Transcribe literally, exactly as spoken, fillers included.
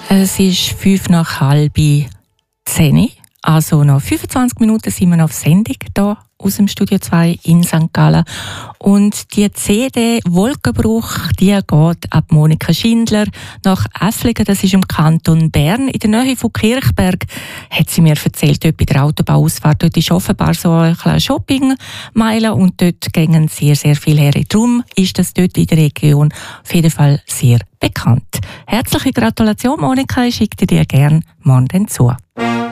Es ist fünf nach halb zehn. Also noch fünfundzwanzig Minuten sind wir noch auf Sendung hier aus dem Studio zwei in Sankt Gallen. Und die C D «Wolkenbruch», die geht ab Monika Schindler nach Äfflingen, das ist im Kanton Bern. In der Nähe von Kirchberg hat sie mir erzählt, dort bei der Autobahnausfahrt. Dort ist offenbar so ein kleiner Shoppingmeile und dort gehen sehr, sehr viel her. Darum ist das dort in der Region auf jeden Fall sehr bekannt. Herzliche Gratulation, Monika, ich schicke dir gerne morgen zu.